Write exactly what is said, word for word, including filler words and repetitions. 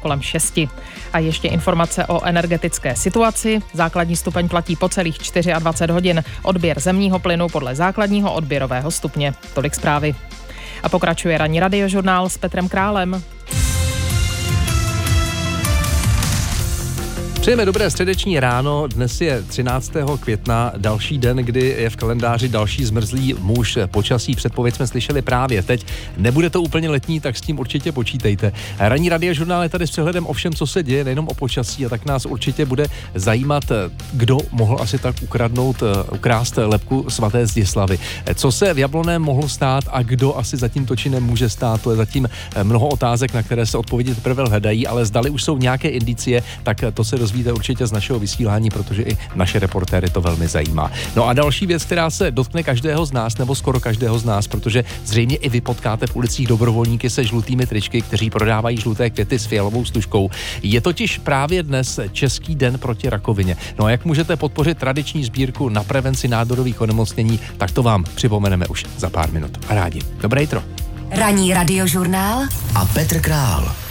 kolem šesti. A ještě informace o energetické situaci. Základní stupeň platí po celých dvacet čtyři hodin. Odběr zemního plynu podle základního odběrového stupně. Tolik zprávy. A pokračuje ranní radiožurnál s Petrem Králem. Přejeme dobré středeční ráno, dnes je třináctého května, další den, kdy je v kalendáři další zmrzlý muž. Počasí předpověď jsme slyšeli právě teď. Nebude to úplně letní, tak s tím určitě počítejte. Ranní radiožurnál je tady s přehledem o všem, co se děje, nejenom o počasí, a tak nás určitě bude zajímat, kdo mohl asi tak ukradnout, ukrást lebku svaté Zdislavy. Co se v Jablonném mohlo stát a kdo asi za tímto činem může stát, to je zatím mnoho otázek, na které se odpovědi teprve hledají, ale zdali už jsou nějaké indicie, tak to se dozvíte určitě z našeho vysílání, protože i naše reportéry to velmi zajímá. No a další věc, která se dotkne každého z nás, nebo skoro každého z nás, protože zřejmě i vy potkáte v ulicích dobrovolníky se žlutými tričky, kteří prodávají žluté květy s fialovou stužkou. Je totiž právě dnes Český den proti rakovině. No a jak můžete podpořit tradiční sbírku na prevenci nádorových onemocnění, tak to vám připomeneme už za pár minut. A rádi. Dobré jitro. Ranní radiožurnál a Petr Král.